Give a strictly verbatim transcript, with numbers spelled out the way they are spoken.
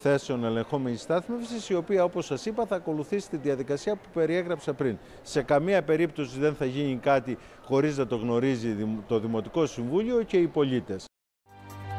θέσεων ελεγχόμενης στάθμευσης, η οποία, όπως σας είπα, θα ακολουθήσει τη διαδικασία που περιέγραψα πριν. Σε καμία περίπτωση δεν θα γίνει κάτι χωρίς να το γνωρίζει το Δημοτικό Συμβούλιο και οι πολίτες.